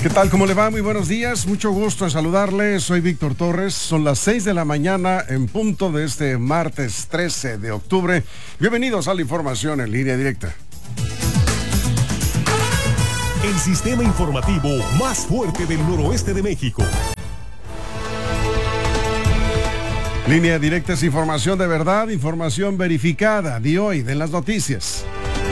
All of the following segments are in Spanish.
¿Qué tal? ¿Cómo le va? Muy buenos días. Mucho gusto en saludarle. Soy Víctor Torres. Son las 6 de la mañana en punto de este martes 13 de octubre. Bienvenidos a la información en línea directa. El sistema informativo más fuerte del noroeste de México. Línea directa es información de verdad, información verificada de hoy, de las noticias.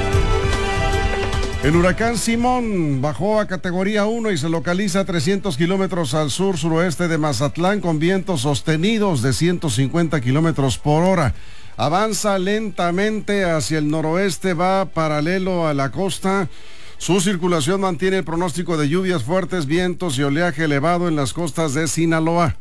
El huracán Simón bajó a categoría 1 y se localiza a 300 kilómetros al sur-suroeste de Mazatlán con vientos sostenidos de 150 kilómetros por hora. Avanza lentamente hacia el noroeste, va paralelo a la costa. Su circulación mantiene el pronóstico de lluvias fuertes, vientos y oleaje elevado en las costas de Sinaloa.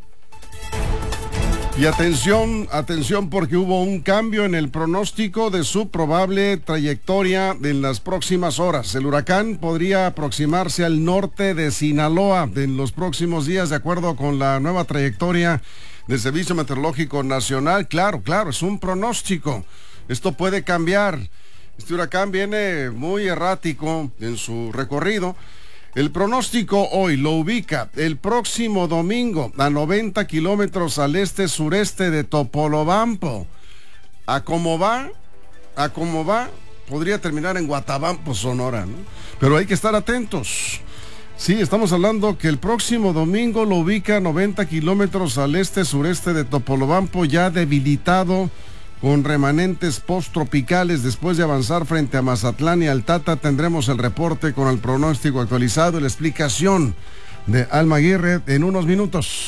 Y atención porque hubo un cambio en el pronóstico de su probable trayectoria en las próximas horas. El huracán podría aproximarse al norte de Sinaloa en los próximos días, de acuerdo con la nueva trayectoria del Servicio Meteorológico Nacional. Claro, es un pronóstico. Esto puede cambiar. Este huracán viene muy errático en su recorrido. El pronóstico hoy lo ubica el próximo domingo a 90 kilómetros al este-sureste de Topolobampo. A cómo va, podría terminar en Guatabampo, Sonora, ¿no? Pero hay que estar atentos. Sí, estamos hablando que el próximo domingo lo ubica a 90 kilómetros al este-sureste de Topolobampo, ya debilitado, con remanentes posttropicales. Después de avanzar frente a Mazatlán y Altata, tendremos el reporte con el pronóstico actualizado y la explicación de Alma Aguirre en unos minutos.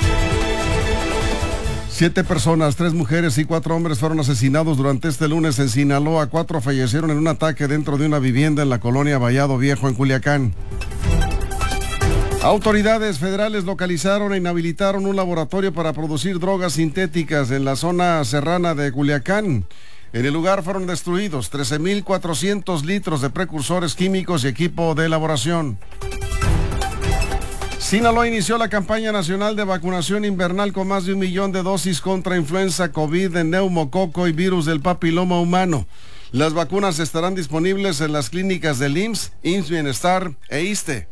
7 personas, 3 mujeres y 4 hombres fueron asesinados durante este lunes en Sinaloa. 4 fallecieron en un ataque dentro de una vivienda en la colonia Vallado Viejo, en Culiacán. Autoridades federales localizaron e inhabilitaron un laboratorio para producir drogas sintéticas en la zona serrana de Culiacán. En el lugar fueron destruidos 13,400 litros de precursores químicos y equipo de elaboración. Sinaloa inició la campaña nacional de vacunación invernal con más de 1 millón de dosis contra influenza, COVID, de neumococo y virus del papiloma humano. Las vacunas estarán disponibles en las clínicas del IMSS, IMSS Bienestar e ISSSTE.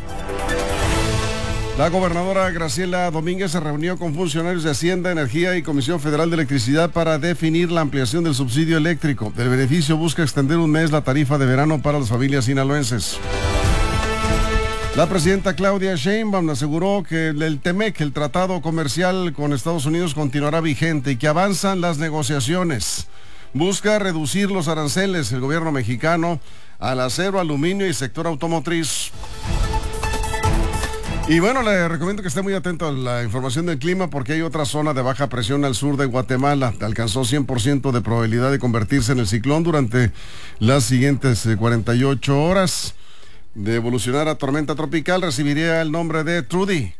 La gobernadora Graciela Domínguez se reunió con funcionarios de Hacienda, Energía y Comisión Federal de Electricidad para definir la ampliación del subsidio eléctrico. El beneficio busca extender un mes la tarifa de verano para las familias sinaloenses. La presidenta Claudia Sheinbaum aseguró que el TEMEC, el tratado comercial con Estados Unidos, continuará vigente y que avanzan las negociaciones. Busca reducir los aranceles el gobierno mexicano al acero, aluminio y sector automotriz. Y bueno, le recomiendo que esté muy atento a la información del clima porque hay otra zona de baja presión al sur de Guatemala. Alcanzó 100% de probabilidad de convertirse en el ciclón durante las siguientes 48 horas. De evolucionar a tormenta tropical, recibiría el nombre de Trudy.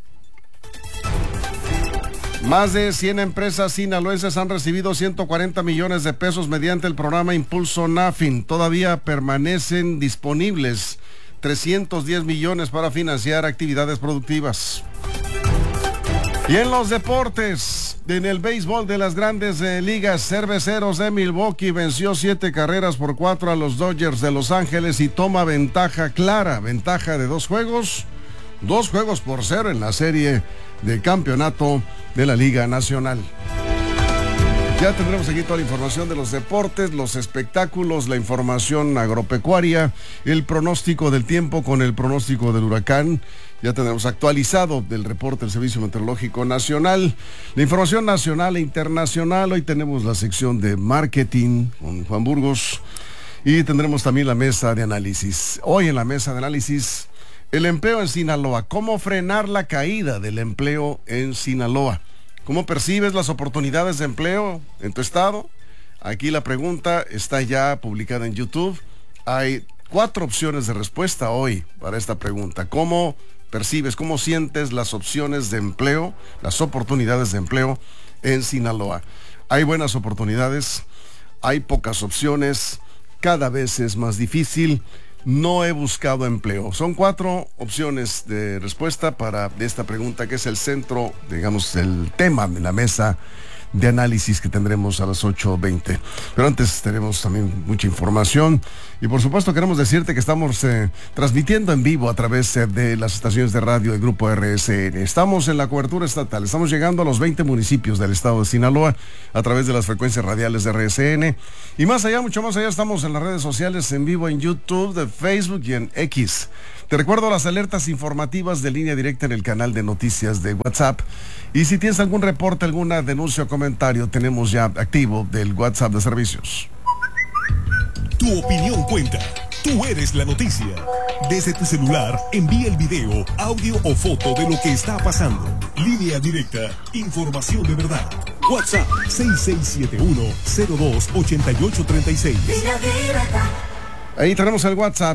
Más de 100 empresas sinaloenses han recibido 140 millones de pesos mediante el programa Impulso NAFIN. Todavía permanecen disponibles 310 millones para financiar actividades productivas. Y en los deportes, en el béisbol de las grandes ligas, Cerveceros de Milwaukee venció 7-4 a los Dodgers de Los Ángeles y toma ventaja clara, ventaja de 2 juegos 2-0 en la serie de campeonato de la Liga Nacional. Ya tendremos aquí toda la información de los deportes, los espectáculos, la información agropecuaria, el pronóstico del tiempo con el pronóstico del huracán. Ya tendremos actualizado del reporte del Servicio Meteorológico Nacional, la información nacional e internacional. Hoy tenemos la sección de marketing con Juan Burgos y tendremos también la mesa de análisis. Hoy en la mesa de análisis, el empleo en Sinaloa. ¿Cómo frenar la caída del empleo en Sinaloa? ¿Cómo percibes las oportunidades de empleo en tu estado? Aquí la pregunta está ya publicada en YouTube. Hay 4 opciones de respuesta hoy para esta pregunta. ¿Cómo percibes, cómo sientes las opciones de empleo, las oportunidades de empleo en Sinaloa? Hay buenas oportunidades, hay pocas opciones, cada vez es más difícil. No he buscado empleo. Son 4 opciones de respuesta para esta pregunta, que es el centro, digamos, el tema de la mesa de análisis que tendremos a las 8:20. Pero antes tenemos también mucha información y por supuesto queremos decirte que estamos transmitiendo en vivo a través de las estaciones de radio del Grupo RSN. Estamos en la cobertura estatal, estamos llegando a los 20 municipios del estado de Sinaloa a través de las frecuencias radiales de RSN y más allá, mucho más allá, estamos en las redes sociales en vivo en YouTube, de Facebook y en X. Te recuerdo las alertas informativas de Línea Directa en el canal de noticias de WhatsApp. Y si tienes algún reporte, alguna denuncia o comentario, tenemos ya activo del WhatsApp de servicios. Tu opinión cuenta. Tú eres la noticia. Desde tu celular, envía el video, audio o foto de lo que está pasando. Línea Directa. Información de verdad. WhatsApp 6671-028836. Ahí tenemos el WhatsApp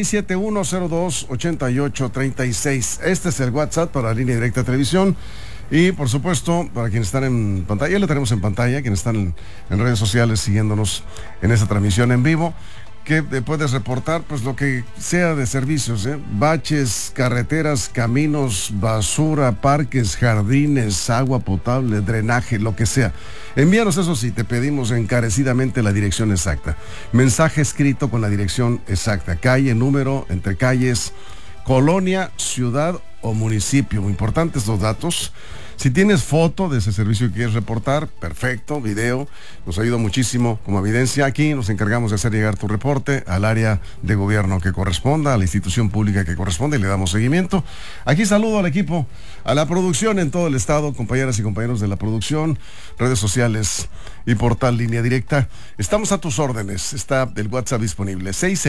6671028836. Este es el WhatsApp para Línea Directa Televisión. Y por supuesto, para quienes están en pantalla, ya lo tenemos en pantalla, quienes están en redes sociales siguiéndonos en esta transmisión en vivo, que puedes reportar pues lo que sea de servicios, baches, carreteras, caminos, basura, parques, jardines, agua potable, drenaje, lo que sea. Envíanos eso sí, te pedimos encarecidamente la dirección exacta. Mensaje escrito con la dirección exacta, calle, número, entre calles, colonia, ciudad o municipio. Muy importantes los datos. Si tienes foto de ese servicio que quieres reportar, perfecto, video, nos ayuda muchísimo como evidencia. Aquí nos encargamos de hacer llegar tu reporte al área de gobierno que corresponda, a la institución pública que corresponde y le damos seguimiento. Aquí saludo al equipo, a la producción en todo el estado, compañeras y compañeros de la producción, redes sociales y portal Línea Directa. Estamos a tus órdenes, está el WhatsApp disponible,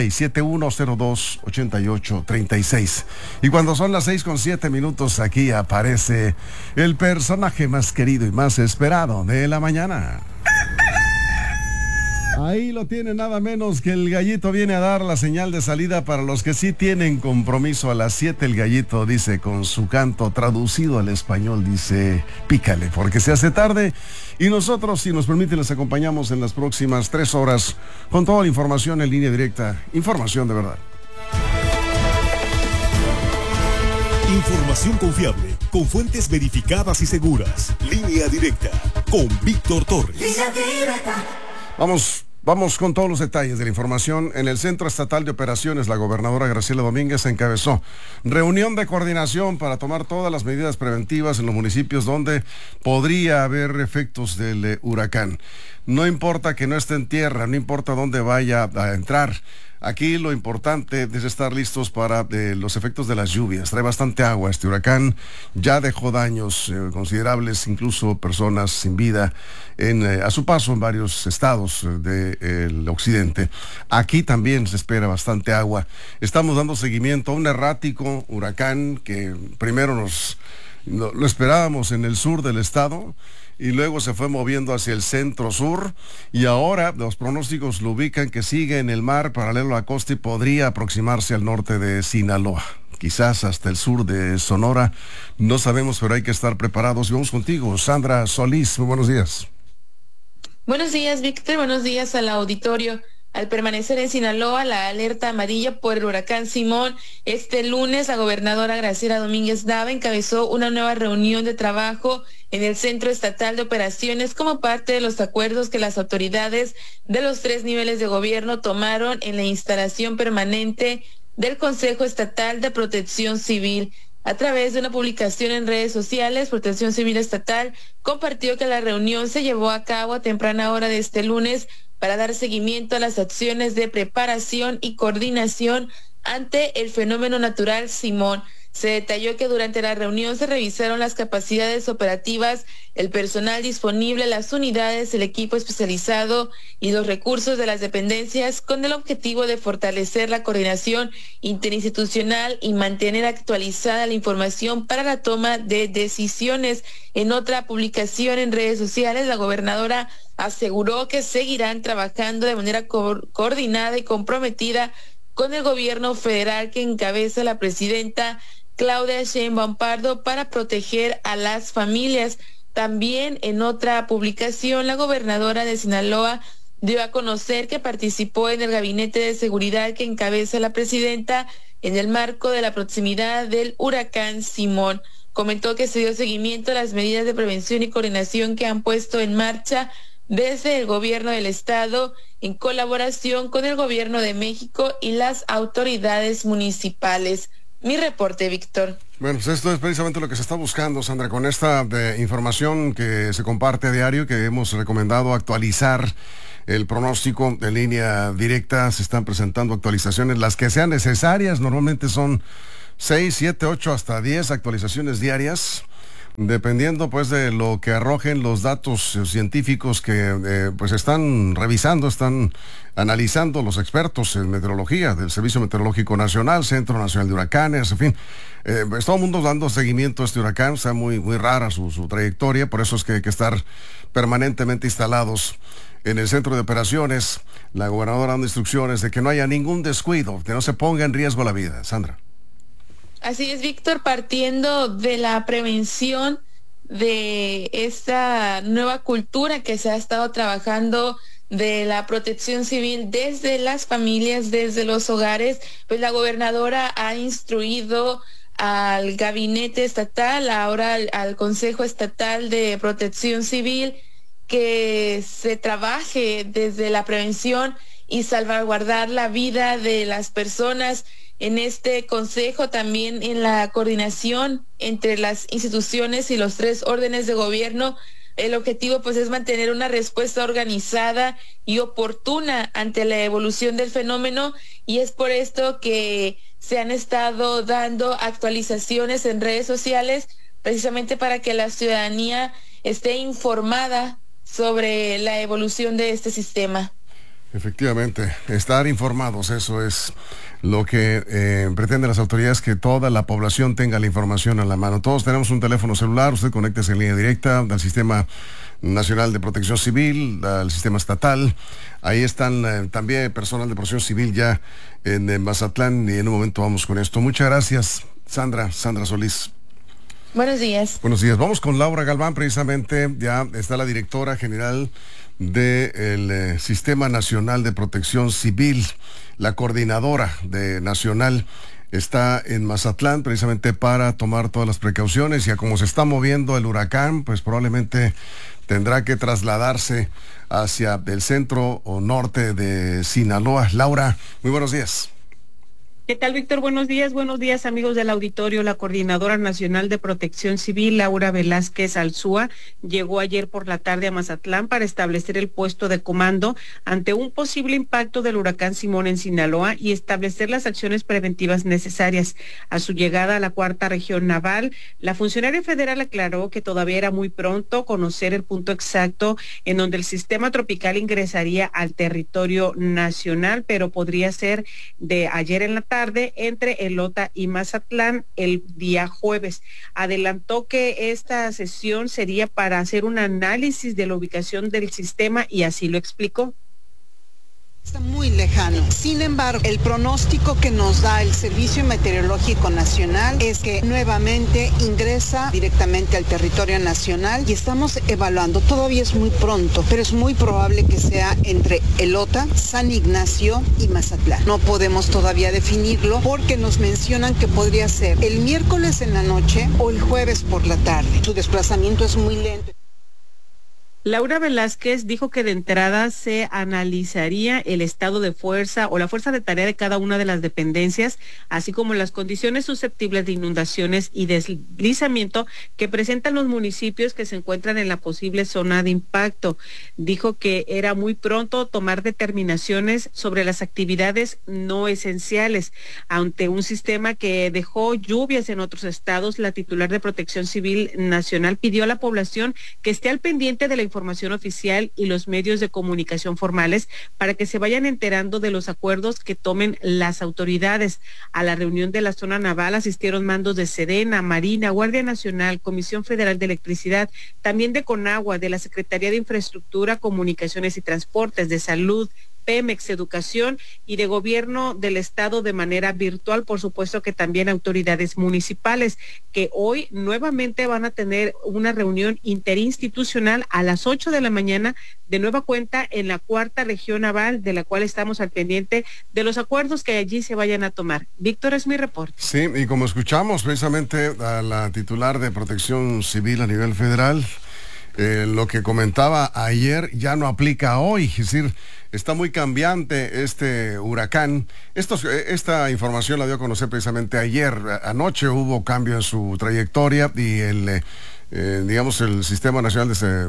6671028836. Y cuando son las 6:07, aquí aparece el personaje más querido y más esperado de la mañana. Ahí lo tiene, nada menos que el gallito viene a dar la señal de salida para los que sí tienen compromiso. A las 7 el gallito dice con su canto traducido al español, dice pícale porque se hace tarde. Y nosotros, si nos permiten, les acompañamos en las próximas 3 horas con toda la información en Línea Directa, información de verdad. Información confiable, con fuentes verificadas y seguras. Línea Directa, con Víctor Torres. Línea Directa. Vamos con todos los detalles de la información. En el Centro Estatal de Operaciones, la gobernadora Graciela Domínguez encabezó reunión de coordinación para tomar todas las medidas preventivas en los municipios donde podría haber efectos del huracán. No importa que no esté en tierra, no importa dónde vaya a entrar. Aquí lo importante es estar listos para los efectos de las lluvias. Trae bastante agua este huracán, ya dejó daños considerables, incluso personas sin vida a su paso en varios estados del occidente. Aquí también se espera bastante agua. Estamos dando seguimiento a un errático huracán que primero lo esperábamos en el sur del estado, y luego se fue moviendo hacia el centro-sur, y ahora los pronósticos lo ubican que sigue en el mar paralelo a la costa y podría aproximarse al norte de Sinaloa, quizás hasta el sur de Sonora, no sabemos, pero hay que estar preparados. Y vamos contigo, Sandra Solís, muy buenos días. Buenos días, Víctor, buenos días al auditorio. Al permanecer en Sinaloa la alerta amarilla por el huracán Simón, este lunes la gobernadora Graciela Domínguez Nava encabezó una nueva reunión de trabajo en el Centro Estatal de Operaciones como parte de los acuerdos que las autoridades de los 3 niveles de gobierno tomaron en la instalación permanente del Consejo Estatal de Protección Civil. A través de una publicación en redes sociales, Protección Civil Estatal compartió que la reunión se llevó a cabo a temprana hora de este lunes para dar seguimiento a las acciones de preparación y coordinación ante el fenómeno natural Simón. Se detalló que durante la reunión se revisaron las capacidades operativas, el personal disponible, las unidades, el equipo especializado y los recursos de las dependencias con el objetivo de fortalecer la coordinación interinstitucional y mantener actualizada la información para la toma de decisiones. En otra publicación en redes sociales, la gobernadora aseguró que seguirán trabajando de manera coordinada y comprometida con el gobierno federal que encabeza la presidenta Claudia Sheinbaum Pardo para proteger a las familias. También en otra publicación, la gobernadora de Sinaloa dio a conocer que participó en el gabinete de seguridad que encabeza la presidenta en el marco de la proximidad del huracán Simón. Comentó que se dio seguimiento a las medidas de prevención y coordinación que han puesto en marcha desde el gobierno del estado en colaboración con el gobierno de México y las autoridades municipales. Mi reporte, Víctor. Bueno, pues esto es precisamente lo que se está buscando, Sandra, con esta información que se comparte a diario, que hemos recomendado actualizar el pronóstico de línea directa. Se están presentando actualizaciones, las que sean necesarias. Normalmente son 6, 7, 8, hasta 10 actualizaciones diarias, dependiendo pues de lo que arrojen los datos científicos que pues están revisando, están analizando los expertos en meteorología del Servicio Meteorológico Nacional, Centro Nacional de Huracanes, en fin. Pues todo el mundo dando seguimiento a este huracán. Está muy rara su trayectoria, por eso es que hay que estar permanentemente instalados en el centro de operaciones. La gobernadora dando instrucciones de que no haya ningún descuido, que no se ponga en riesgo la vida. Sandra. Así es, Víctor, partiendo de la prevención de esta nueva cultura que se ha estado trabajando de la protección civil desde las familias, desde los hogares, pues la gobernadora ha instruido al gabinete estatal, ahora al Consejo Estatal de Protección Civil, que se trabaje desde la prevención y salvaguardar la vida de las personas. En este consejo, también en la coordinación entre las instituciones y los 3 órdenes de gobierno, el objetivo pues es mantener una respuesta organizada y oportuna ante la evolución del fenómeno, y es por esto que se han estado dando actualizaciones en redes sociales precisamente para que la ciudadanía esté informada sobre la evolución de este sistema. Efectivamente, estar informados, eso es lo que pretenden las autoridades, que toda la población tenga la información a la mano. Todos tenemos un teléfono celular, usted conéctese en línea directa al Sistema Nacional de Protección Civil, al sistema estatal. Ahí están también personal de Protección Civil ya en Mazatlán, y en un momento vamos con esto. Muchas gracias, Sandra Solís. Buenos días. Buenos días. Vamos con Laura Galván, precisamente. Ya está la directora general del Sistema Nacional de Protección Civil. La coordinadora nacional está en Mazatlán precisamente para tomar todas las precauciones, y a como se está moviendo el huracán, pues probablemente tendrá que trasladarse hacia el centro o norte de Sinaloa. Laura, muy buenos días. ¿Qué tal, Víctor? Buenos días, amigos del auditorio. La Coordinadora Nacional de Protección Civil, Laura Velázquez Alzúa, llegó ayer por la tarde a Mazatlán para establecer el puesto de comando ante un posible impacto del huracán Simón en Sinaloa y establecer las acciones preventivas necesarias. A su llegada a la 4ª Región Naval, la funcionaria federal aclaró que todavía era muy pronto conocer el punto exacto en donde el sistema tropical ingresaría al territorio nacional, pero podría ser de ayer en la tarde entre Elota y Mazatlán el día jueves. Adelantó que esta sesión sería para hacer un análisis de la ubicación del sistema y así lo explicó. Está muy lejano. Sin embargo, el pronóstico que nos da el Servicio Meteorológico Nacional es que nuevamente ingresa directamente al territorio nacional, y estamos evaluando. Todavía es muy pronto, pero es muy probable que sea entre Elota, San Ignacio y Mazatlán. No podemos todavía definirlo porque nos mencionan que podría ser el miércoles en la noche o el jueves por la tarde. Su desplazamiento es muy lento. Laura Velázquez dijo que de entrada se analizaría el estado de fuerza o la fuerza de tarea de cada una de las dependencias, así como las condiciones susceptibles de inundaciones y deslizamiento que presentan los municipios que se encuentran en la posible zona de impacto. Dijo que era muy pronto tomar determinaciones sobre las actividades no esenciales. Ante un sistema que dejó lluvias en otros estados, la titular de Protección Civil Nacional pidió a la población que esté al pendiente de la información oficial y los medios de comunicación formales para que se vayan enterando de los acuerdos que tomen las autoridades. A la reunión de la zona naval asistieron mandos de Sedena, Marina, Guardia Nacional, Comisión Federal de Electricidad, también de Conagua, de la Secretaría de Infraestructura, Comunicaciones y Transportes, de Salud, Pemex Educación y de Gobierno del Estado de manera virtual, por supuesto que también autoridades municipales, que hoy nuevamente van a tener una reunión interinstitucional a las 8 de la mañana, de nueva cuenta en la 4ª Región Naval, de la cual estamos al pendiente de los acuerdos que allí se vayan a tomar. Víctor, es mi reporte. Sí, y como escuchamos precisamente a la titular de Protección Civil a nivel federal, lo que comentaba ayer ya no aplica hoy, es decir, está muy cambiante este huracán. Esta información la dio a conocer precisamente ayer. Anoche hubo cambio en su trayectoria y el Sistema Nacional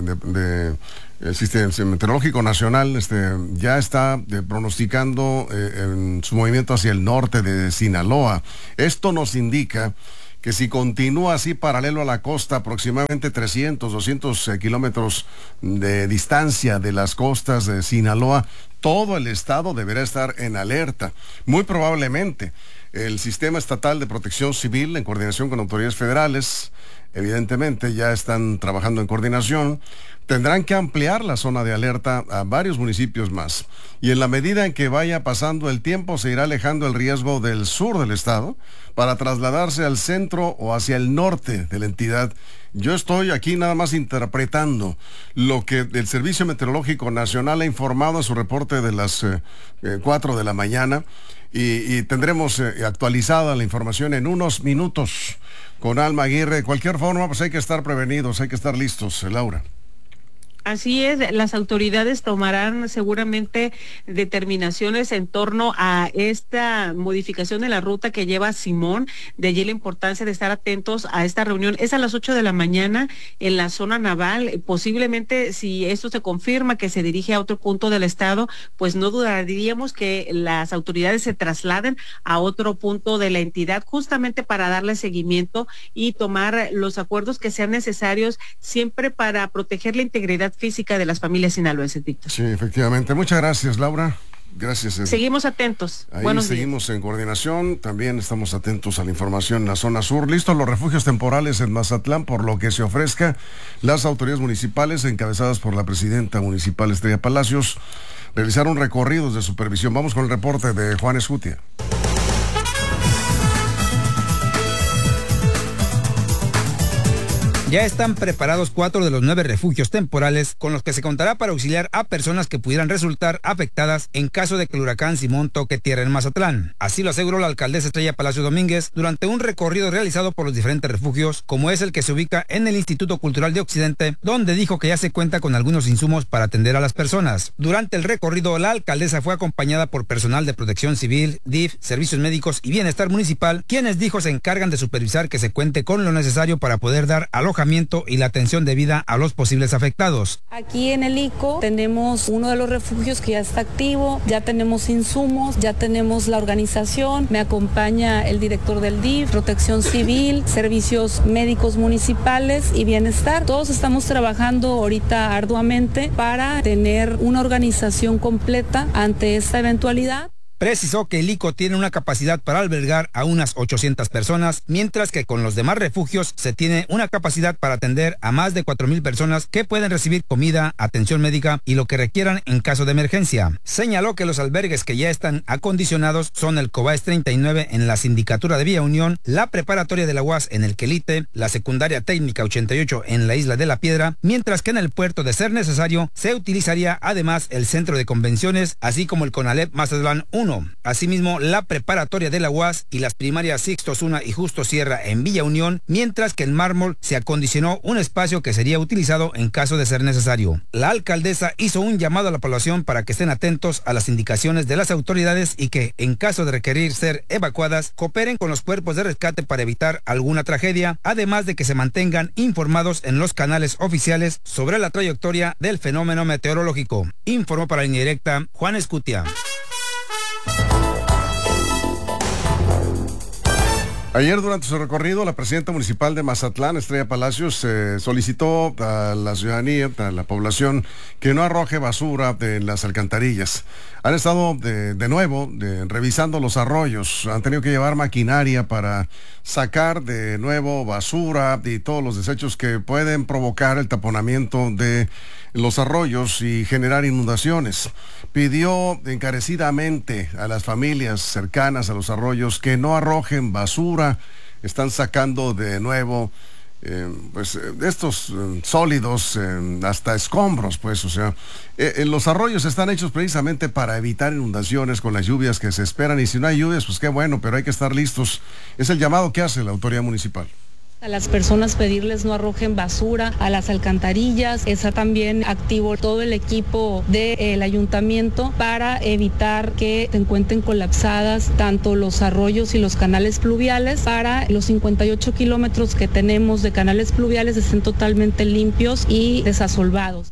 el Sistema Meteorológico Nacional ya está pronosticando en su movimiento hacia el norte de Sinaloa. Esto nos indica que si continúa así paralelo a la costa, aproximadamente 300, 200 kilómetros de distancia de las costas de Sinaloa, todo el estado deberá estar en alerta. Muy probablemente el Sistema Estatal de Protección Civil, en coordinación con autoridades federales, evidentemente ya están trabajando en coordinación, tendrán que ampliar la zona de alerta a varios municipios más. Y en la medida en que vaya pasando el tiempo, se irá alejando el riesgo del sur del estado para trasladarse al centro o hacia el norte de la entidad. Yo estoy aquí nada más interpretando lo que el Servicio Meteorológico Nacional ha informado en su reporte de las 4 de la mañana y tendremos actualizada la información en unos minutos con Alma Aguirre. De cualquier forma, pues hay que estar prevenidos, hay que estar listos, Laura. Así es, las autoridades tomarán seguramente determinaciones en torno a esta modificación de la ruta que lleva Simón, de allí la importancia de estar atentos a esta reunión. Es a las 8 de la mañana en la zona naval. Posiblemente, si esto se confirma que se dirige a otro punto del estado, pues no dudaríamos que las autoridades se trasladen a otro punto de la entidad, justamente para darle seguimiento y tomar los acuerdos que sean necesarios, siempre para proteger la integridad física de las familias sinaloenses, Víctor. Sí, efectivamente. Muchas gracias, Laura. Gracias. Seguimos atentos. Ahí seguimos en coordinación. También estamos atentos a la información en la zona sur. Listos los refugios temporales en Mazatlán, por lo que se ofrezca. Las autoridades municipales, encabezadas por la presidenta municipal Estrella Palacios, realizaron recorridos de supervisión. Vamos con el reporte de Juan Escutia. Ya están preparados 4 de los 9 refugios temporales con los que se contará para auxiliar a personas que pudieran resultar afectadas en caso de que el huracán Simón toque tierra en Mazatlán. Así lo aseguró la alcaldesa Estrella Palacios Domínguez durante un recorrido realizado por los diferentes refugios, como es el que se ubica en el Instituto Cultural de Occidente, donde dijo que ya se cuenta con algunos insumos para atender a las personas. Durante el recorrido, la alcaldesa fue acompañada por personal de Protección Civil, DIF, Servicios Médicos y Bienestar Municipal, quienes dijo se encargan de supervisar que se cuente con lo necesario para poder dar alojamiento y la atención debida a los posibles afectados. Aquí en el ICO tenemos uno de los refugios que ya está activo, ya tenemos insumos, ya tenemos la organización, me acompaña el director del DIF, Protección Civil, Servicios Médicos Municipales y Bienestar. Todos estamos trabajando ahorita arduamente para tener una organización completa ante esta eventualidad. Precisó que el ICO tiene una capacidad para albergar a unas 800 personas, mientras que con los demás refugios se tiene una capacidad para atender a más de 4,000 personas que pueden recibir comida, atención médica y lo que requieran en caso de emergencia. Señaló que los albergues que ya están acondicionados son el Cobaes 39 en la Sindicatura de Villa Unión, la Preparatoria de la UAS en el Quelite, la Secundaria Técnica 88 en la Isla de la Piedra, mientras que en el puerto, de ser necesario, se utilizaría además el Centro de Convenciones, así como el CONALEP Mazatlán 1. Asimismo, la Preparatoria de la UAS y las primarias Sixto Osuna y Justo Sierra en Villa Unión, mientras que en Mármol se acondicionó un espacio que sería utilizado en caso de ser necesario. La alcaldesa hizo un llamado a la población para que estén atentos a las indicaciones de las autoridades y que, en caso de requerir ser evacuadas, cooperen con los cuerpos de rescate para evitar alguna tragedia, además de que se mantengan informados en los canales oficiales sobre la trayectoria del fenómeno meteorológico. Informó para Línea Directa Juan Escutia. Ayer, durante su recorrido, la presidenta municipal de Mazatlán, Estrella Palacios, solicitó a la ciudadanía, a la población, que no arroje basura en las alcantarillas. Han estado de nuevo revisando los arroyos, han tenido que llevar maquinaria para sacar de nuevo basura y todos los desechos que pueden provocar el taponamiento de los arroyos y generar inundaciones. Pidió encarecidamente a las familias cercanas a los arroyos que no arrojen basura. Están sacando de nuevo estos sólidos, hasta escombros, pues, o sea, los arroyos están hechos precisamente para evitar inundaciones con las lluvias que se esperan, y si no hay lluvias, pues qué bueno, pero hay que estar listos. Es el llamado que hace la autoridad municipal. A las personas pedirles no arrojen basura a las alcantarillas. Está también activo todo el equipo del ayuntamiento para evitar que se encuentren colapsadas tanto los arroyos y los canales pluviales, para los 58 kilómetros que tenemos de canales pluviales estén totalmente limpios y desasolvados.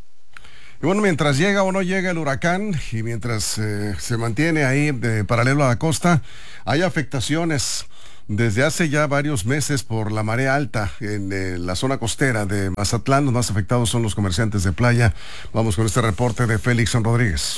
Y bueno, mientras llega o no llega el huracán y mientras se mantiene ahí paralelo a la costa, hay afectaciones desde hace ya varios meses por la marea alta en la zona costera de Mazatlán. Los más afectados son los comerciantes de playa. Vamos con este reporte de Félix Rodríguez.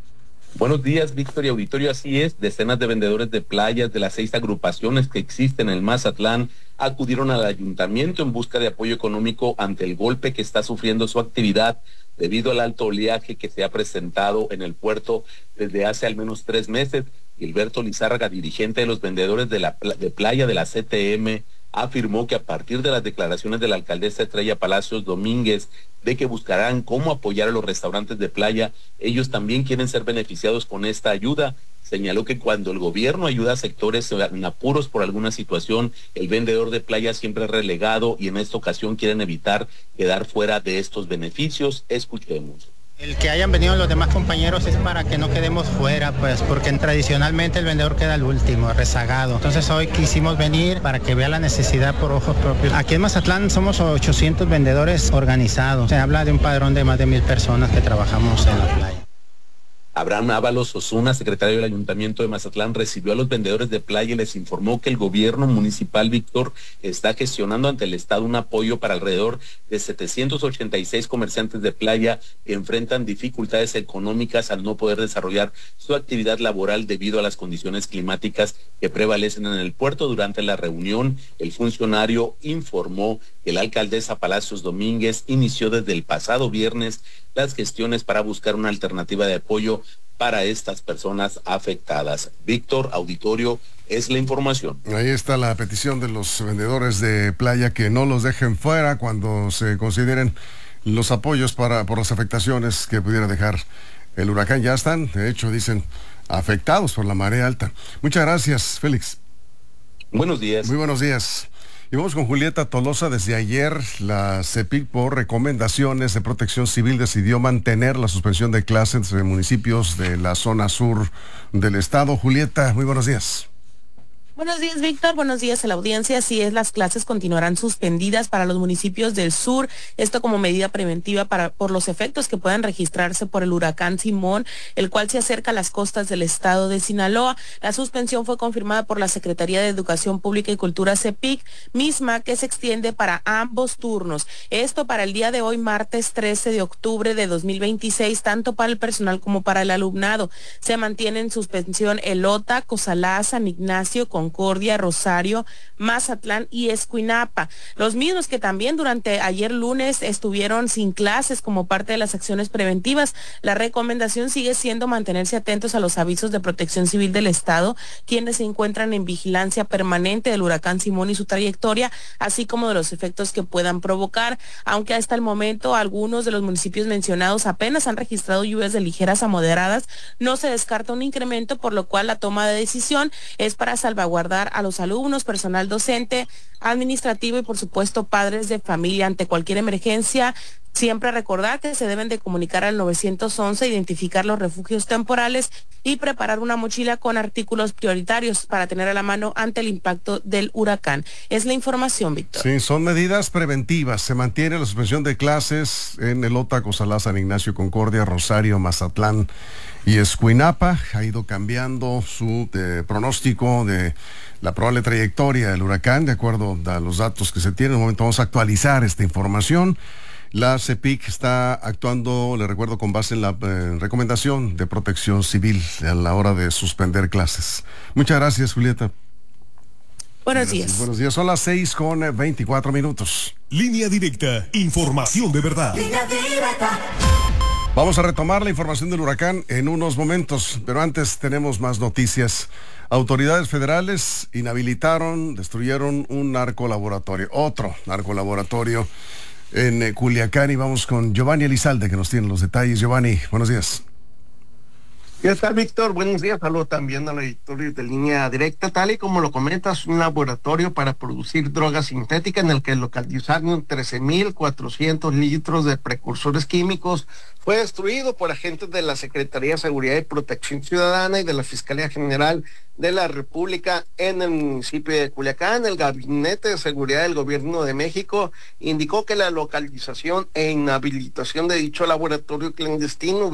Buenos días, Víctor y auditorio. Así es, decenas de vendedores de playas de las 6 agrupaciones que existen en el Mazatlán acudieron al ayuntamiento en busca de apoyo económico ante el golpe que está sufriendo su actividad debido al alto oleaje que se ha presentado en el puerto desde hace al menos 3 meses. Gilberto Lizárraga, dirigente de los vendedores de playa de la CTM, afirmó que a partir de las declaraciones de la alcaldesa Estrella Palacios Domínguez de que buscarán cómo apoyar a los restaurantes de playa, ellos también quieren ser beneficiados con esta ayuda. Señaló que cuando el gobierno ayuda a sectores en apuros por alguna situación, el vendedor de playa siempre es relegado y en esta ocasión quieren evitar quedar fuera de estos beneficios. Escuchemos. El que hayan venido los demás compañeros es para que no quedemos fuera, pues, porque tradicionalmente el vendedor queda el último, rezagado. Entonces hoy quisimos venir para que vea la necesidad por ojos propios. Aquí en Mazatlán somos 800 vendedores organizados. Se habla de un padrón de más de 1000 personas que trabajamos en la playa. Abraham Ábalos Osuna, secretario del Ayuntamiento de Mazatlán, recibió a los vendedores de playa y les informó que el gobierno municipal, Víctor, está gestionando ante el Estado un apoyo para alrededor de 786 comerciantes de playa que enfrentan dificultades económicas al no poder desarrollar su actividad laboral debido a las condiciones climáticas que prevalecen en el puerto. Durante la reunión, el funcionario informó que la alcaldesa Palacios Domínguez inició desde el pasado viernes las gestiones para buscar una alternativa de apoyo para estas personas afectadas. Víctor, auditorio, es la información. Ahí está la petición de los vendedores de playa, que no los dejen fuera cuando se consideren los apoyos por las afectaciones que pudiera dejar el huracán. Ya están, de hecho, dicen, afectados por la marea alta. Muchas gracias, Félix. Buenos días. Muy buenos días. Y vamos con Julieta Tolosa. Desde ayer, la CEPIC, por recomendaciones de Protección Civil, decidió mantener la suspensión de clases en municipios de la zona sur del estado. Julieta, muy buenos días. Buenos días, Víctor. Buenos días a la audiencia. Así es, las clases continuarán suspendidas para los municipios del sur. Esto como medida preventiva por los efectos que puedan registrarse por el huracán Simón, el cual se acerca a las costas del estado de Sinaloa. La suspensión fue confirmada por la Secretaría de Educación Pública y Cultura CEPIC, misma que se extiende para ambos turnos. Esto para el día de hoy, martes 13 de octubre de 2026, tanto para el personal como para el alumnado. Se mantiene en suspensión Elota, Cozalá, San Ignacio, Concordia, Rosario, Mazatlán y Escuinapa. Los mismos que también durante ayer lunes estuvieron sin clases como parte de las acciones preventivas. La recomendación sigue siendo mantenerse atentos a los avisos de Protección Civil del Estado, quienes se encuentran en vigilancia permanente del huracán Simón y su trayectoria, así como de los efectos que puedan provocar, aunque hasta el momento algunos de los municipios mencionados apenas han registrado lluvias de ligeras a moderadas. No se descarta un incremento, por lo cual la toma de decisión es para salvaguardar a los alumnos, personal docente, administrativo y por supuesto padres de familia. Ante cualquier emergencia, siempre recordar que se deben de comunicar al 911, identificar los refugios temporales y preparar una mochila con artículos prioritarios para tener a la mano ante el impacto del huracán. Es la información, Víctor. Sí, son medidas preventivas. Se mantiene la suspensión de clases en Elota, Cozalá, San Ignacio, Concordia, Rosario, Mazatlán y Escuinapa. Ha ido cambiando su pronóstico de la probable trayectoria del huracán, de acuerdo a los datos que se tienen. En un momento vamos a actualizar esta información. La CEPIC está actuando, le recuerdo, con base en la recomendación de Protección Civil a la hora de suspender clases. Muchas gracias, Julieta. Buenos días. Buenos días, son las 6:24. Línea Directa, información de verdad. Línea Directa. Vamos a retomar la información del huracán en unos momentos, pero antes tenemos más noticias. Autoridades federales destruyeron un narcolaboratorio, otro narcolaboratorio en Culiacán, y vamos con Giovanni Elizalde, que nos tiene los detalles. Giovanni, buenos días. ¿Qué tal, Víctor? Buenos días. Saludo también a la editorial de Línea Directa. Tal y como lo comentas, un laboratorio para producir droga sintética en el que localizaron 13,400 litros de precursores químicos fue destruido por agentes de la Secretaría de Seguridad y Protección Ciudadana y de la Fiscalía General de la República en el municipio de Culiacán. El Gabinete de Seguridad del Gobierno de México indicó que la localización e inhabilitación de dicho laboratorio clandestino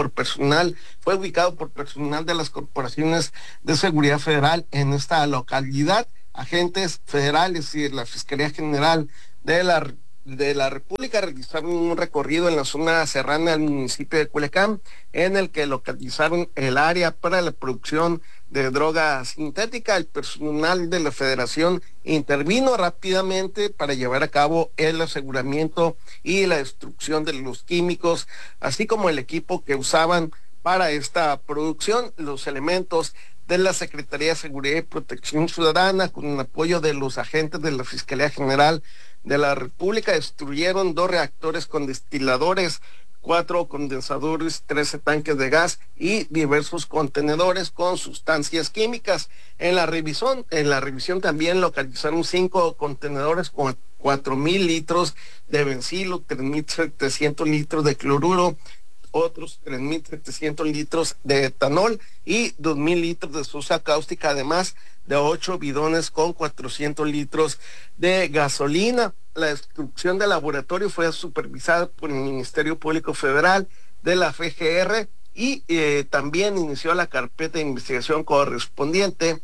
fue ubicado por personal de las corporaciones de seguridad federal en esta localidad. Agentes federales y de la Fiscalía General de la República realizaron un recorrido en la zona serrana del municipio de Culiacán, en el que localizaron el área para la producción de droga sintética. El personal de la Federación intervino rápidamente para llevar a cabo el aseguramiento y la destrucción de los químicos, así como el equipo que usaban para esta producción. Los elementos de la Secretaría de Seguridad y Protección Ciudadana, con el apoyo de los agentes de la Fiscalía General de la República, destruyeron 2 reactores con destiladores, 4 condensadores, 13 tanques de gas y diversos contenedores con sustancias químicas. En la revisión también localizaron 5 contenedores con 4,000 litros de bencilo, 3,700 litros de cloruro, otros 3,700 litros de etanol y 2,000 litros de sosa cáustica, además de 8 bidones con 400 litros de gasolina. La destrucción del laboratorio fue supervisada por el Ministerio Público Federal de la FGR y también inició la carpeta de investigación correspondiente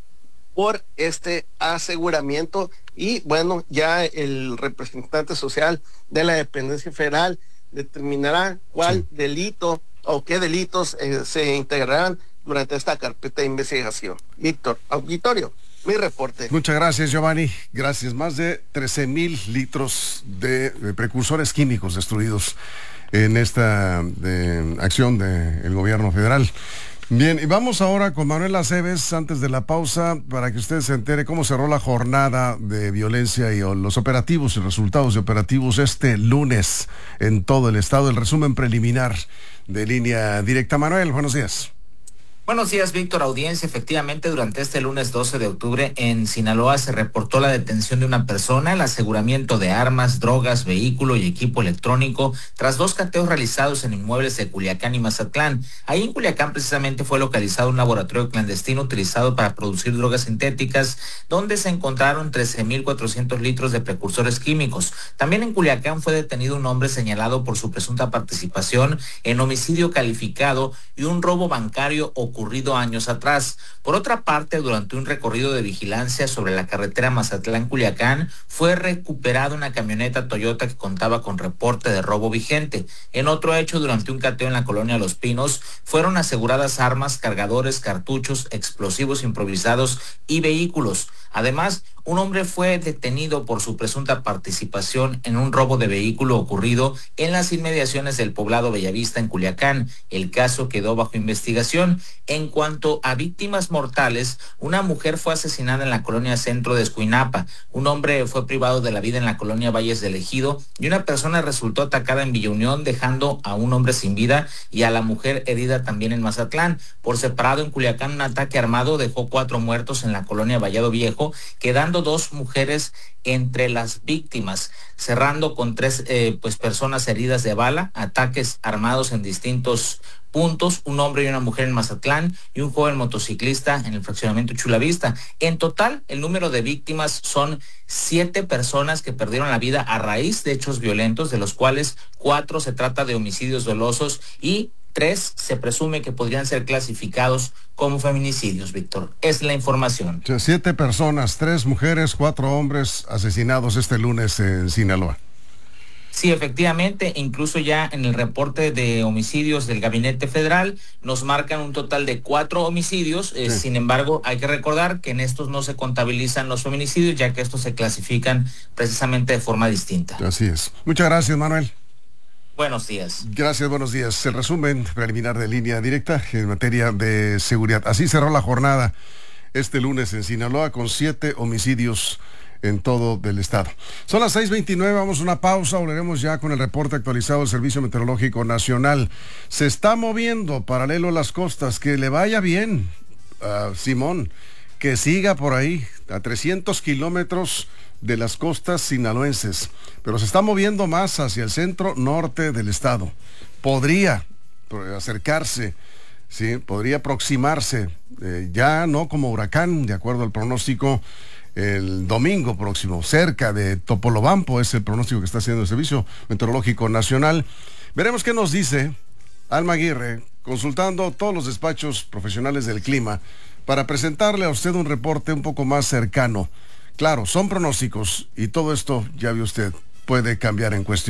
por este aseguramiento. Y bueno, ya el representante social de la dependencia federal determinará cuál delito o qué delitos se integrarán durante esta carpeta de investigación. Víctor, auditorio, mi reporte. Muchas gracias, Giovanni. Gracias. Más de 13,000 litros de precursores químicos destruidos en esta acción del gobierno federal. Bien, y vamos ahora con Manuel Aceves, antes de la pausa, para que usted se entere cómo cerró la jornada de violencia y los operativos y resultados de operativos este lunes en todo el estado. El resumen preliminar de Línea Directa. Manuel, buenos días. Buenos días, Víctor, audiencia. Efectivamente, durante este lunes 12 de octubre en Sinaloa se reportó la detención de una persona, el aseguramiento de armas, drogas, vehículo y equipo electrónico tras 2 cateos realizados en inmuebles de Culiacán y Mazatlán. Ahí en Culiacán precisamente fue localizado un laboratorio clandestino utilizado para producir drogas sintéticas, donde se encontraron 13,400 litros de precursores químicos. También en Culiacán fue detenido un hombre señalado por su presunta participación en homicidio calificado y un robo bancario ocurrido años atrás. Por otra parte, durante un recorrido de vigilancia sobre la carretera Mazatlán-Culiacán, fue recuperada una camioneta Toyota que contaba con reporte de robo vigente. En otro hecho, durante un cateo en la colonia Los Pinos, fueron aseguradas armas, cargadores, cartuchos, explosivos improvisados y vehículos. Además, un hombre fue detenido por su presunta participación en un robo de vehículo ocurrido en las inmediaciones del poblado Bellavista en Culiacán. El caso quedó bajo investigación. En cuanto a víctimas mortales, una mujer fue asesinada en la colonia Centro de Escuinapa, un hombre fue privado de la vida en la colonia Valles del Ejido y una persona resultó atacada en Villa Unión, dejando a un hombre sin vida y a la mujer herida también en Mazatlán. Por separado, en Culiacán, un ataque armado dejó 4 muertos en la colonia Vallado Viejo, quedando 2 mujeres entre las víctimas, cerrando con 3 personas heridas de bala, ataques armados en distintos puntos, un hombre y una mujer en Mazatlán y un joven motociclista en el fraccionamiento Chulavista. En total, el número de víctimas son 7 personas que perdieron la vida a raíz de hechos violentos, de los cuales 4 se trata de homicidios dolosos y 3 se presume que podrían ser clasificados como feminicidios, Víctor. Es la información. 7 personas, 3 mujeres, 4 hombres asesinados este lunes en Sinaloa. Sí, efectivamente, incluso ya en el reporte de homicidios del Gabinete Federal nos marcan un total de 4 homicidios. Sí. Sin embargo, hay que recordar que en estos no se contabilizan los feminicidios, ya que estos se clasifican precisamente de forma distinta. Así es. Muchas gracias, Manuel. Buenos días. Gracias, buenos días. El resumen preliminar de Línea Directa en materia de seguridad. Así cerró la jornada este lunes en Sinaloa con 7 homicidios en todo el estado. Son las 6:29, vamos a una pausa, volveremos ya con el reporte actualizado del Servicio Meteorológico Nacional. Se está moviendo paralelo a las costas, que le vaya bien, Simón, que siga por ahí, a 300 kilómetros de las costas sinaloenses, pero se está moviendo más hacia el centro norte del estado. Podría acercarse, sí, podría aproximarse, ya no como huracán, de acuerdo al pronóstico, el domingo próximo, cerca de Topolobampo, es el pronóstico que está haciendo el Servicio Meteorológico Nacional. Veremos qué nos dice Alma Aguirre, consultando todos los despachos profesionales del clima, para presentarle a usted un reporte un poco más cercano. Claro, son pronósticos y todo esto, ya ve usted, puede cambiar en cuestión.